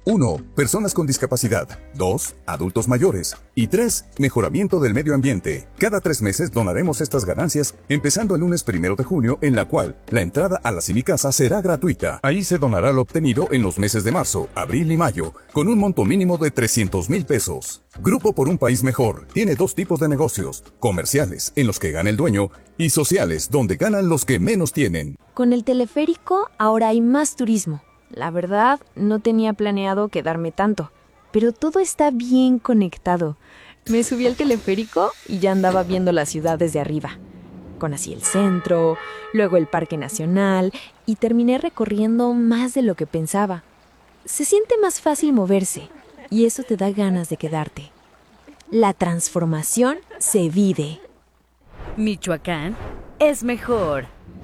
1. Personas con discapacidad. 2. Adultos mayores. Y 3. Mejoramiento del medio ambiente. Cada 3 meses donaremos estas ganancias, empezando el lunes 1 de junio, en la cual la entrada a la Cinicasa será gratuita. Ahí se donará lo obtenido en los meses de marzo, abril y mayo, con un monto mínimo de 300,000 pesos. Grupo por un país mejor tiene 2 tipos de negocios: comerciales, en los que gana el dueño, y sociales, donde ganan los que menos tienen. Con el teleférico ahora hay más turismo. La verdad, no tenía planeado quedarme tanto, pero todo está bien conectado. Me subí al teleférico y ya andaba viendo la ciudad desde arriba. Conocí el centro, luego el Parque Nacional y terminé recorriendo más de lo que pensaba. Se siente más fácil moverse y eso te da ganas de quedarte. La transformación se vive. Michoacán es mejor.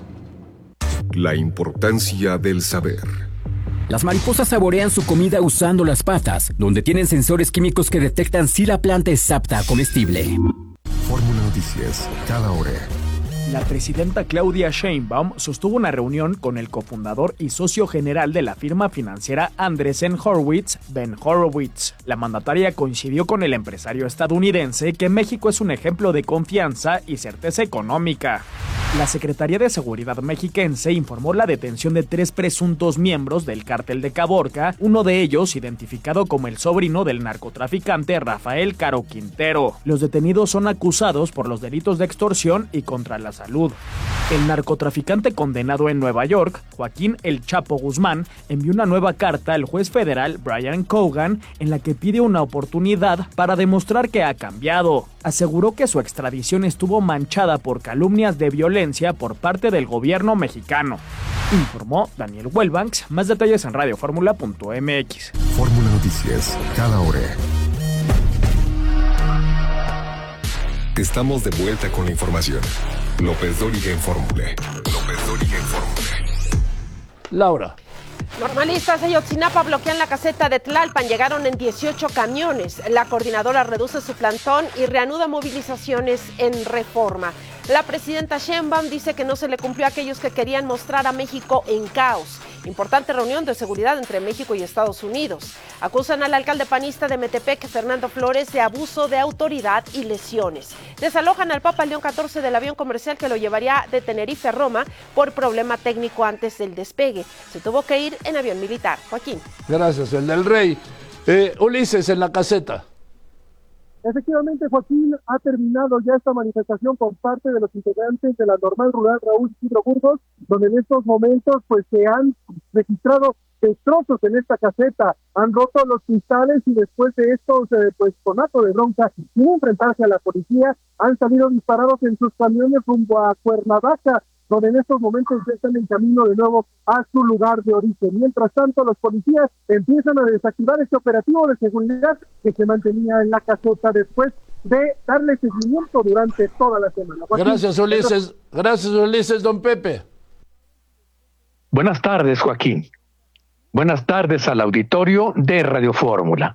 La importancia del saber. Las mariposas saborean su comida usando las patas, donde tienen sensores químicos que detectan si la planta es apta a comestible. Fórmula Noticias, cada hora. La presidenta Claudia Sheinbaum sostuvo una reunión con el cofundador y socio general de la firma financiera Andreessen Horowitz, Ben Horowitz. La mandataria coincidió con el empresario estadounidense que México es un ejemplo de confianza y certeza económica. La Secretaría de Seguridad mexiquense informó la detención de 3 presuntos miembros del cártel de Caborca, uno de ellos identificado como el sobrino del narcotraficante Rafael Caro Quintero. Los detenidos son acusados por los delitos de extorsión y contra la salud. El narcotraficante condenado en Nueva York, Joaquín El Chapo Guzmán, envió una nueva carta al juez federal Brian Cogan en la que pide una oportunidad para demostrar que ha cambiado. Aseguró que su extradición estuvo manchada por calumnias de violencia por parte del gobierno mexicano. Informó Daniel Wellbanks. Más detalles en radioformula.mx. Fórmula Noticias, cada hora. Estamos de vuelta con la información. López Dóriga en Fórmula. Laura. Normalistas de Ayotzinapa bloquean la caseta de Tlalpan. Llegaron en 18 camiones. La coordinadora reduce su plantón y reanuda movilizaciones en Reforma. La presidenta Sheinbaum dice que no se le cumplió a aquellos que querían mostrar a México en caos. Importante reunión de seguridad entre México y Estados Unidos. Acusan al alcalde panista de Metepec, Fernando Flores, de abuso de autoridad y lesiones. Desalojan al Papa León XIV del avión comercial que lo llevaría de Tenerife a Roma por problema técnico antes del despegue. Se tuvo que ir en avión militar. Joaquín. Gracias, el del Rey. Ulises, en la caseta. Efectivamente, Joaquín, ha terminado ya esta manifestación por parte de los integrantes de la Normal Rural Raúl Isidro Burgos, donde en estos momentos pues se han registrado destrozos en esta caseta, han roto los cristales y después de estos pues con acto de bronca, sin enfrentarse a la policía, han salido disparados en sus camiones rumbo a Cuernavaca, donde en estos momentos ya están en camino de nuevo a su lugar de origen. Mientras tanto, los policías empiezan a desactivar este operativo de seguridad que se mantenía en la caseta después de darle seguimiento durante toda la semana. Joaquín, gracias, Ulises. Gracias, Ulises. Don Pepe. Buenas tardes, Joaquín. Buenas tardes al auditorio de Radio Fórmula.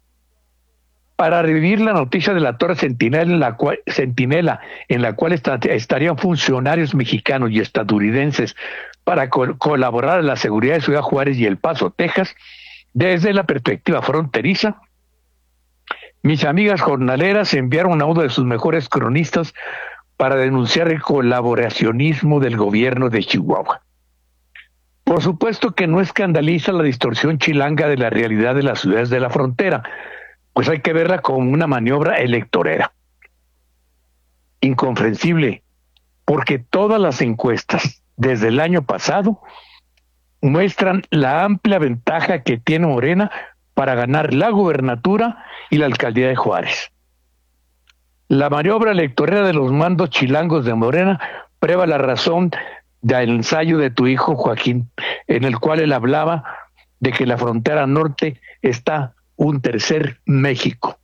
Para revivir la noticia de la Torre Centinela, en la cual estarían funcionarios mexicanos y estadounidenses para colaborar en la seguridad de Ciudad Juárez y El Paso, Texas, desde la perspectiva fronteriza, mis amigas jornaleras enviaron a uno de sus mejores cronistas para denunciar el colaboracionismo del gobierno de Chihuahua. Por supuesto que no escandaliza la distorsión chilanga de la realidad de las ciudades de la frontera, pues hay que verla como una maniobra electorera. Incomprensible, porque todas las encuestas desde el año pasado muestran la amplia ventaja que tiene Morena para ganar la gubernatura y la alcaldía de Juárez. La maniobra electorera de los mandos chilangos de Morena prueba la razón del ensayo de tu hijo Joaquín, en el cual él hablaba de que la frontera norte está un tercer México.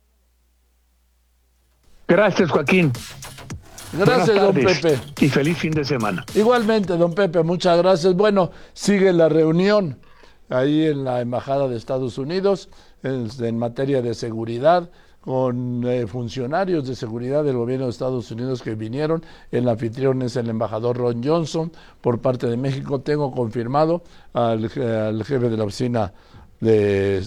Gracias, Joaquín. Gracias, don Pepe. Y feliz fin de semana. Igualmente, don Pepe, muchas gracias. Bueno, sigue la reunión ahí en la Embajada de Estados Unidos en materia de seguridad, con funcionarios de seguridad del gobierno de Estados Unidos que vinieron. El anfitrión es el embajador Ron Johnson por parte de México. Tengo confirmado al jefe de la oficina de